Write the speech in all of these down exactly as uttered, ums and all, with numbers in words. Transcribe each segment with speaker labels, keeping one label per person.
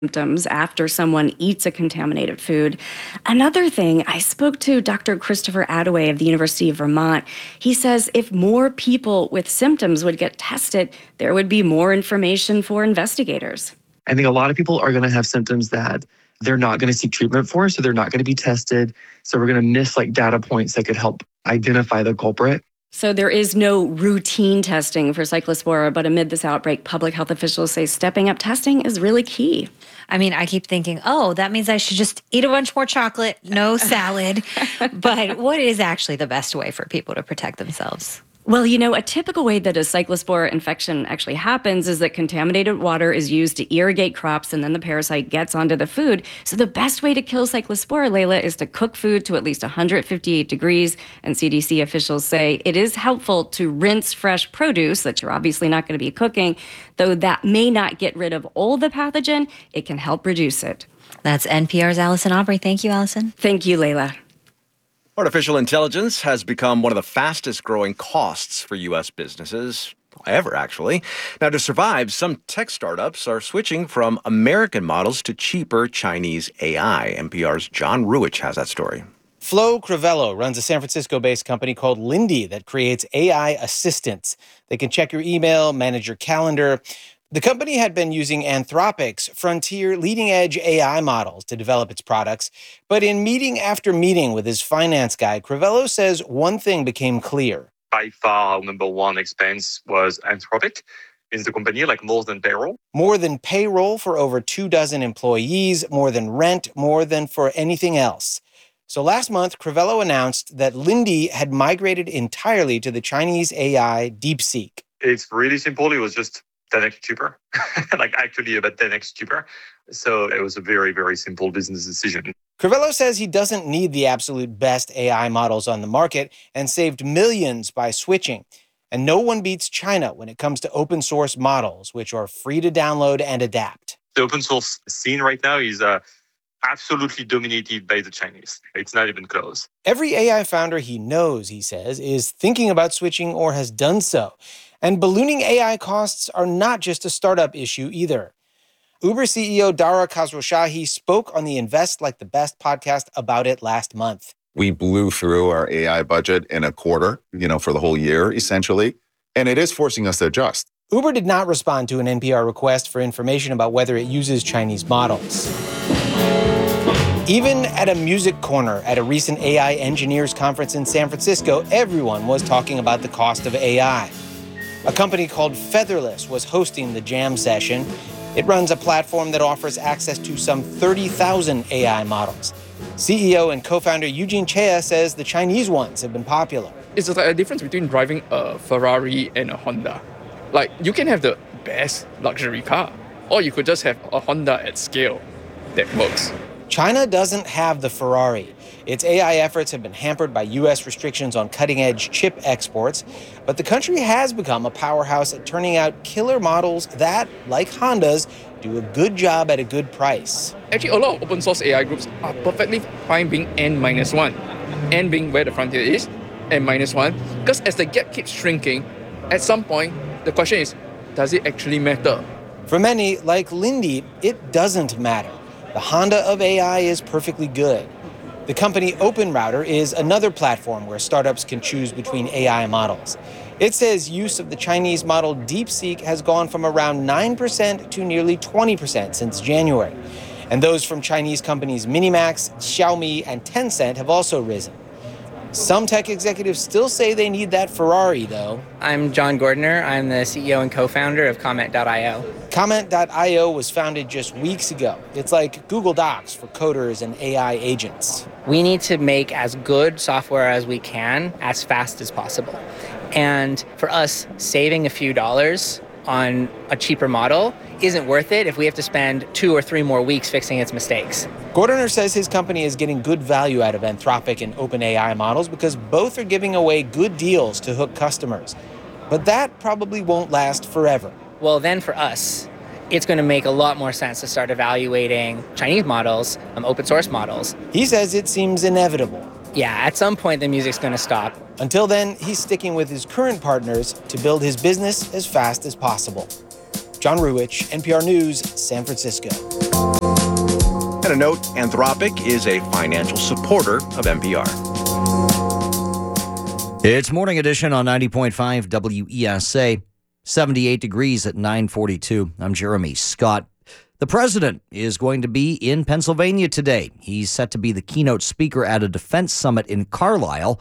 Speaker 1: symptoms after someone eats a contaminated food. Another thing, I spoke to Doctor Christopher Attaway of the University of Vermont. He says if more people with symptoms would get tested, there would be more information for investigators.
Speaker 2: I think a lot of people are going to have symptoms that they're not going to seek treatment for, so they're not going to be tested. So we're going to miss like data points that could help identify the culprit.
Speaker 1: So there is no routine testing for Cyclospora, but amid this outbreak, public health officials say stepping up testing is really key.
Speaker 3: I mean, I keep thinking, oh, that means I should just eat a bunch more chocolate, no salad. But what is actually the best way for people to protect themselves?
Speaker 1: Well, you know, a typical way that a cyclospora infection actually happens is that contaminated water is used to irrigate crops and then the parasite gets onto the food. So the best way to kill cyclospora, Layla, is to cook food to at least one hundred fifty-eight degrees. And C D C officials say it is helpful to rinse fresh produce that you're obviously not going to be cooking. Though that may not get rid of all the pathogen, it can help reduce it.
Speaker 3: That's N P R's Allison Aubrey. Thank you, Allison.
Speaker 1: Thank you, Layla.
Speaker 4: Artificial intelligence has become one of the fastest growing costs for U S businesses ever, actually. Now, to survive, some tech startups are switching from American models to cheaper Chinese A I. N P R's John Ruwitch has that story.
Speaker 5: Flo Crivello runs a San Francisco-based company called Lindy that creates A I assistants. They can check your email, manage your calendar. The company had been using Anthropic's frontier leading-edge A I models to develop its products. But in meeting after meeting with his finance guy, Crivello says one thing became clear.
Speaker 6: By far, our number one expense was Anthropic in the company, like more than payroll.
Speaker 5: More than payroll for over two dozen employees, more than rent, more than for anything else. So last month, Crivello announced that Lindy had migrated entirely to the Chinese A I DeepSeek.
Speaker 6: It's really simple. It was just ten x cheaper, like actually about ten x cheaper. So it was a very, very simple business decision.
Speaker 5: Crivello says he doesn't need the absolute best A I models on the market and saved millions by switching. And no one beats China when it comes to open source models, which are free to download and adapt.
Speaker 6: The open source scene right now is uh, absolutely dominated by the Chinese. It's not even close.
Speaker 5: Every A I founder he knows, he says, is thinking about switching or has done so. And ballooning A I costs are not just a startup issue either. Uber C E O Dara Khosrowshahi spoke on the Invest Like the Best podcast about it last month.
Speaker 7: We blew through our A I budget in a quarter, you know, for the whole year, essentially. And it is forcing us to adjust.
Speaker 5: Uber did not respond to an N P R request for information about whether it uses Chinese models. Even at a music corner at a recent A I engineers conference in San Francisco, everyone was talking about the cost of A I. A company called Featherless was hosting the jam session. It runs a platform that offers access to some thirty thousand A I models. C E O and co-founder Eugene Chea says the Chinese ones have been popular.
Speaker 8: It's like a difference between driving a Ferrari and a Honda. Like, you can have the best luxury car, or you could just have a Honda at scale that works.
Speaker 5: China doesn't have the Ferrari. Its A I efforts have been hampered by U S restrictions on cutting-edge chip exports, but the country has become a powerhouse at turning out killer models that, like Honda's, do a good job at a good price.
Speaker 8: Actually, a lot of open source A I groups are perfectly fine being N minus one. N being where the frontier is, N minus one. Because as the gap keeps shrinking, at some point, the question is, does it actually matter?
Speaker 5: For many, like Lindy, it doesn't matter. The Honda of A I is perfectly good. The company OpenRouter is another platform where startups can choose between A I models. It says use of the Chinese model DeepSeek has gone from around nine percent to nearly twenty percent since January. And those from Chinese companies Minimax, Xiaomi, and Tencent have also risen. Some tech executives still say they need that Ferrari, though.
Speaker 9: I'm John Gordner. I'm the C E O and co-founder of Comment dot io.
Speaker 5: Comment dot io was founded just weeks ago. It's like Google Docs for coders and A I agents.
Speaker 9: We need to make as good software as we can as fast as possible. And for us, saving a few dollars on a cheaper model isn't worth it if we have to spend two or three more weeks fixing its mistakes.
Speaker 5: Gordner says his company is getting good value out of Anthropic and OpenAI models because both are giving away good deals to hook customers. But that probably won't last forever.
Speaker 9: Well, then for us, it's going to make a lot more sense to start evaluating Chinese models, um, open source models.
Speaker 5: He says it seems inevitable.
Speaker 9: Yeah, at some point the music's going to stop.
Speaker 5: Until then, he's sticking with his current partners to build his business as fast as possible. John Ruwitch, N P R News, San Francisco.
Speaker 4: And a note, Anthropic is a financial supporter of N P R.
Speaker 10: It's Morning Edition on ninety point five W E S A. seventy-eight degrees at nine forty-two. I'm Jeremy Scott. The president is going to be in Pennsylvania today. He's set to be the keynote speaker at a defense summit in Carlisle.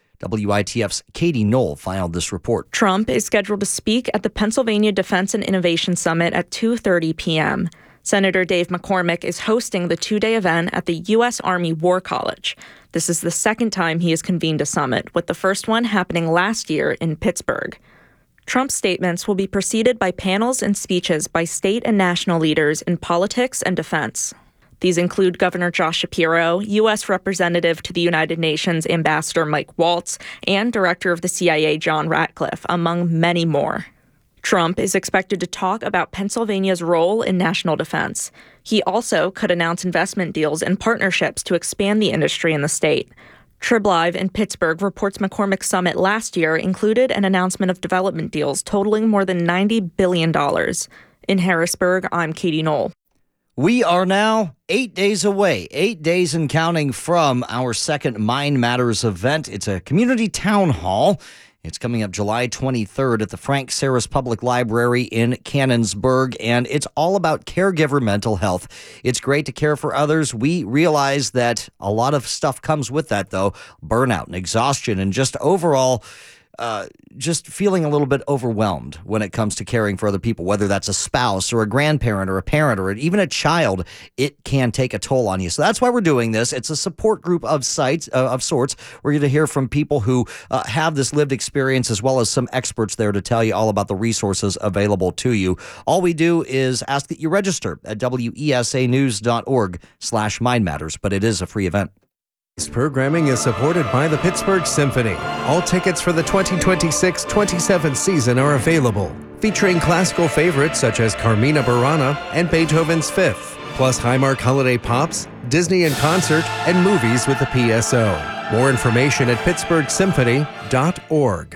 Speaker 10: W I T F's Katie Knoll filed this report.
Speaker 11: Trump is scheduled to speak at the Pennsylvania Defense and Innovation Summit at two thirty p.m. Senator Dave McCormick is hosting the two-day event at the U S. Army War College. This is the second time he has convened a summit, with the first one happening last year in Pittsburgh. Trump's statements will be preceded by panels and speeches by state and national leaders in politics and defense. These include Governor Josh Shapiro, U S. Representative to the United Nations Ambassador Mike Waltz, and Director of the C I A John Ratcliffe, among many more. Trump is expected to talk about Pennsylvania's role in national defense. He also could announce investment deals and partnerships to expand the industry in the state. TribLive in Pittsburgh reports McCormick's summit last year included an announcement of development deals totaling more than ninety billion dollars. In Harrisburg, I'm Katie Knoll.
Speaker 10: We are now eight days away, eight days and counting from our second Mind Matters event. It's a community town hall. It's coming up July twenty-third at the Frank Saris Public Library in Canonsburg, and it's all about caregiver mental health. It's great to care for others. We realize that a lot of stuff comes with that, though. Burnout and exhaustion and just overall uh, just feeling a little bit overwhelmed when it comes to caring for other people, whether that's a spouse or a grandparent or a parent or even a child. It can take a toll on you. So that's why we're doing this. It's a support group of sites uh, of sorts. We're going to hear from people who uh, have this lived experience, as well as some experts there to tell you all about the resources available to you. All we do is ask that you register at W E S A news dot org slash Mind Matters, but it is a free event.
Speaker 12: This programming is supported by the Pittsburgh Symphony. All tickets for the twenty twenty-six twenty-seven season are available, featuring classical favorites such as Carmina Burana and Beethoven's Fifth, plus Highmark Holiday Pops, Disney in Concert, and movies with the P S O. More information at pittsburgh symphony dot org.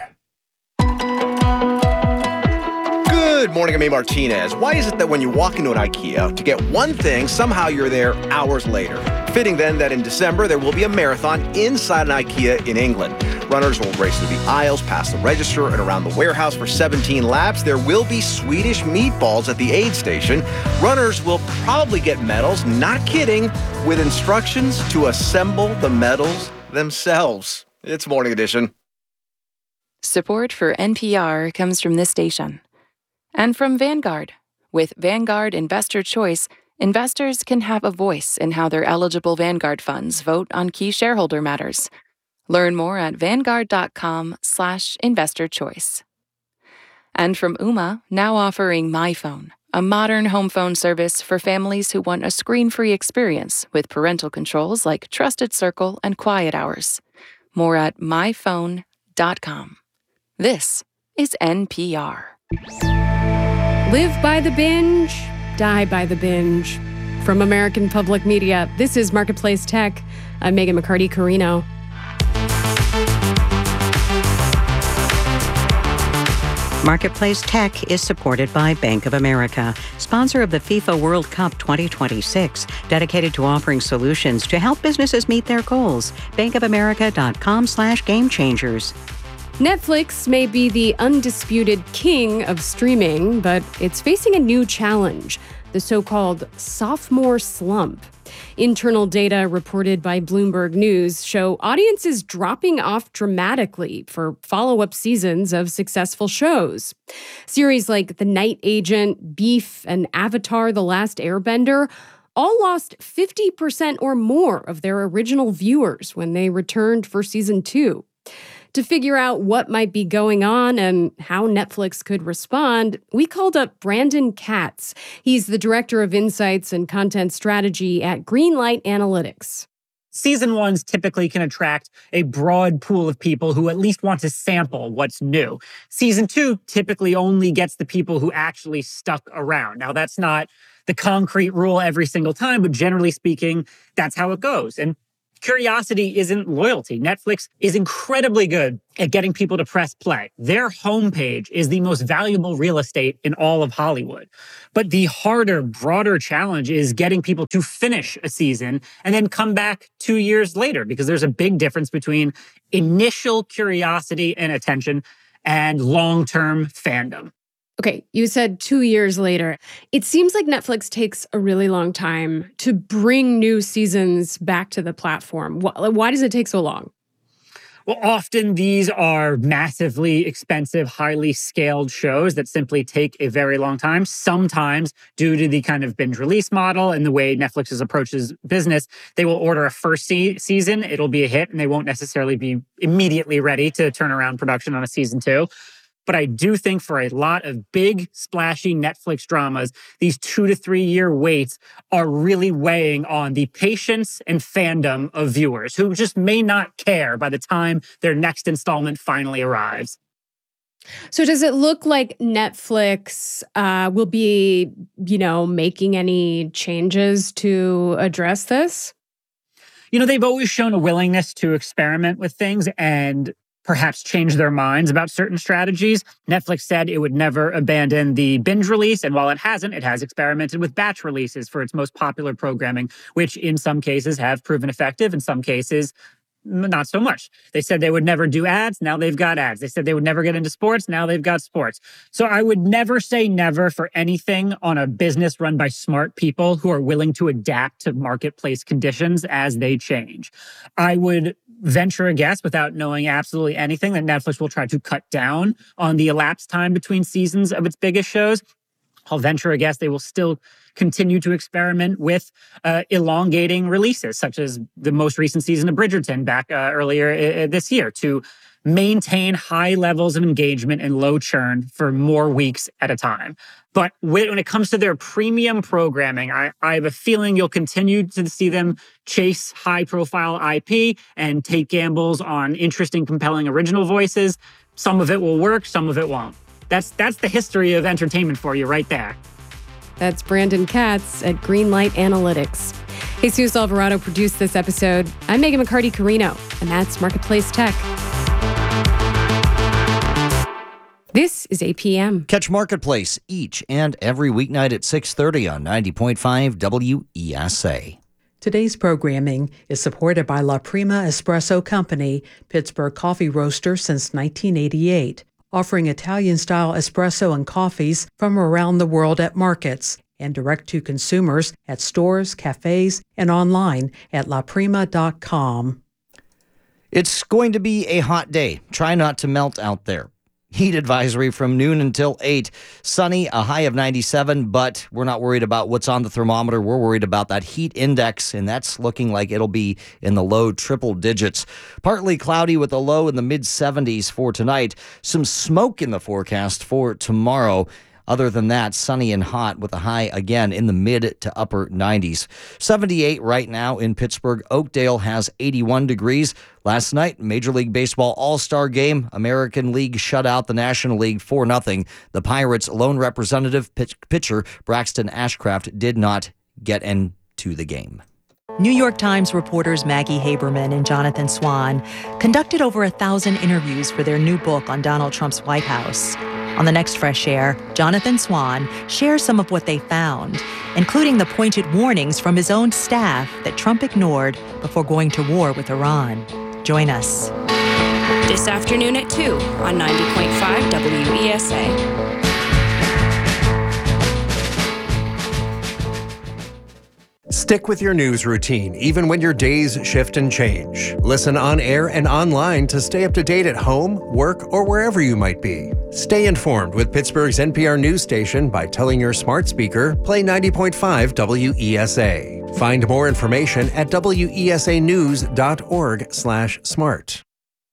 Speaker 4: Good morning, I'm A. Martinez. Why is it that when you walk into an IKEA to get one thing, somehow you're there hours later? Fitting then that in December, there will be a marathon inside an IKEA in England. Runners will race through the aisles, past the register, and around the warehouse for seventeen laps. There will be Swedish meatballs at the aid station. Runners will probably get medals, not kidding, with instructions to assemble the medals themselves. It's Morning Edition.
Speaker 13: Support for N P R comes from this station. And from Vanguard. With Vanguard Investor Choice, investors can have a voice in how their eligible Vanguard funds vote on key shareholder matters. Learn more at vanguard.com slash investor choice. And from Ooma, now offering MyPhone, a modern home phone service for families who want a screen-free experience with parental controls like Trusted Circle and Quiet Hours. More at my phone dot com. This is N P R.
Speaker 14: Live by the binge, die by the binge. From American Public Media, this is Marketplace Tech. I'm Megan McCarty-Carino.
Speaker 15: Marketplace Tech is supported by Bank of America, sponsor of the FIFA World Cup twenty twenty-six, dedicated to offering solutions to help businesses meet their goals. bankofamerica.com slash game changers.
Speaker 14: Netflix may be the undisputed king of streaming, but it's facing a new challenge, the so-called sophomore slump. Internal data reported by Bloomberg News show audiences dropping off dramatically for follow-up seasons of successful shows. Series like The Night Agent, Beef, and Avatar: The Last Airbender all lost fifty percent or more of their original viewers when they returned for season two. To figure out what might be going on and how Netflix could respond, we called up Brandon Katz. He's the Director of Insights and Content Strategy at Greenlight Analytics.
Speaker 16: Season ones typically can attract a broad pool of people who at least want to sample what's new. Season two typically only gets the people who actually stuck around. Now, that's not the concrete rule every single time, but generally speaking, that's how it goes. And curiosity isn't loyalty. Netflix is incredibly good at getting people to press play. Their homepage is the most valuable real estate in all of Hollywood. But the harder, broader challenge is getting people to finish a season and then come back two years later, because there's a big difference between initial curiosity and attention and long-term fandom.
Speaker 14: Okay, you said two years later. It seems like Netflix takes a really long time to bring new seasons back to the platform. Why does it take so long?
Speaker 16: Well, often these are massively expensive, highly scaled shows that simply take a very long time. Sometimes, due to the kind of binge release model and the way Netflix approaches business, they will order a first se- season, it'll be a hit, and they won't necessarily be immediately ready to turn around production on a season two. But I do think for a lot of big, splashy Netflix dramas, these two to three year waits are really weighing on the patience and fandom of viewers who just may not care by the time their next installment finally arrives.
Speaker 14: So does it look like Netflix uh, will be, you know, making any changes to address this?
Speaker 16: You know, they've always shown a willingness to experiment with things and perhaps change their minds about certain strategies. Netflix said it would never abandon the binge release, and while it hasn't, it has experimented with batch releases for its most popular programming, which in some cases have proven effective, in some cases not so much. They said they would never do ads, now they've got ads. They said they would never get into sports, now they've got sports. So I would never say never for anything on a business run by smart people who are willing to adapt to marketplace conditions as they change. I would venture a guess without knowing absolutely anything that Netflix will try to cut down on the elapsed time between seasons of its biggest shows. I'll venture a guess they will still continue to experiment with uh, elongating releases, such as the most recent season of Bridgerton back uh, earlier uh, this year, to maintain high levels of engagement and low churn for more weeks at a time. But when it comes to their premium programming, I, I have a feeling you'll continue to see them chase high-profile I P and take gambles on interesting, compelling original voices. Some of it will work, some of it won't. That's that's the history of entertainment for you right there.
Speaker 14: That's Brandon Katz at Greenlight Analytics. Jesus Alvarado produced this episode. I'm Megan McCarty-Carino, and that's Marketplace Tech. This is A P M.
Speaker 10: Catch Marketplace each and every weeknight at six thirty on ninety point five W E S A.
Speaker 17: Today's programming is supported by La Prima Espresso Company, Pittsburgh coffee roaster since nineteen eighty-eight, offering Italian-style espresso and coffees from around the world at markets and direct to consumers at stores, cafes, and online at la prima dot com.
Speaker 10: It's going to be a hot day. Try not to melt out there. Heat advisory from noon until eight. Sunny, a high of ninety-seven, but we're not worried about what's on the thermometer. We're worried about that heat index, and that's looking like it'll be in the low triple digits. Partly cloudy with a low in the mid seventies for tonight. Some smoke in the forecast for tomorrow. Other than that, sunny and hot with a high again in the mid to upper nineties. seventy-eight right now in Pittsburgh. Oakdale has eighty-one degrees. Last night, Major League Baseball All-Star Game. American League shut out the National League four nothing. The Pirates' lone representative pitch- pitcher, Braxton Ashcraft, did not get into the game.
Speaker 18: New York Times reporters Maggie Haberman and Jonathan Swan conducted over a thousand interviews for their new book on Donald Trump's White House. On the next Fresh Air, Jonathan Swan shares some of what they found, including the pointed warnings from his own staff that Trump ignored before going to war with Iran. Join us.
Speaker 1: This afternoon at two on ninety point five W E S A.
Speaker 12: Stick with your news routine, even when your days shift and change. Listen on air and online to stay up to date at home, work, or wherever you might be. Stay informed with Pittsburgh's N P R news station by telling your smart speaker, play ninety point five W E S A. Find more information at W E S A news dot org slash smart.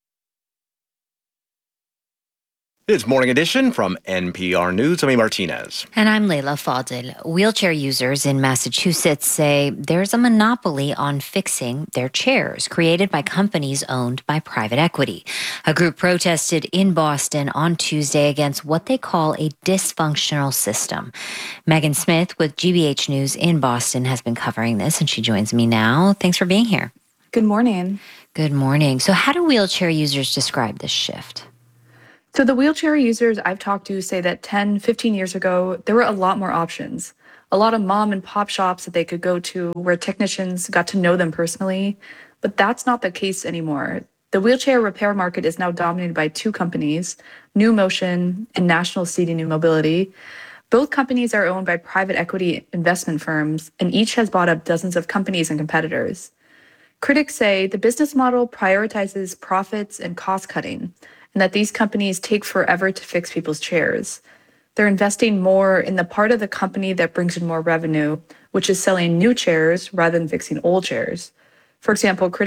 Speaker 4: It's Morning Edition from N P R News. I'm A. Martinez.
Speaker 3: And I'm Leila Fadel. Wheelchair users in Massachusetts say there's a monopoly on fixing their chairs created by companies owned by private equity. A group protested in Boston on Tuesday against what they call a dysfunctional system. Megan Smith with G B H News in Boston has been covering this, and she joins me now. Thanks for being here.
Speaker 19: Good morning.
Speaker 3: Good morning. So, how do wheelchair users describe this shift?
Speaker 19: So the wheelchair users I've talked to say that ten, fifteen years ago, there were a lot more options. A lot of mom and pop shops that they could go to where technicians got to know them personally. But that's not the case anymore. The wheelchair repair market is now dominated by two companies, New Motion and National Seating and Mobility. Both companies are owned by private equity investment firms, and each has bought up dozens of companies and competitors. Critics say the business model prioritizes profits and cost cutting, and that these companies take forever to fix people's chairs. They're investing more in the part of the company that brings in more revenue, which is selling new chairs rather than fixing old chairs. For example, critics